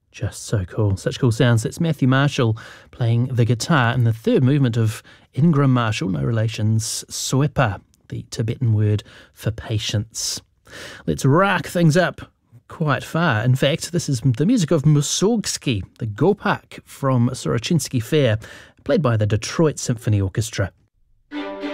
Just so cool. Such cool sounds. That's Matthew Marshall playing the guitar in the third movement of Ingram Marshall, no relations, Soepa, the Tibetan word for patience. Let's rack things up quite far. In fact, this is the music of Mussorgsky, the Gopak from Sorochinsky Fair, played by the Detroit Symphony Orchestra.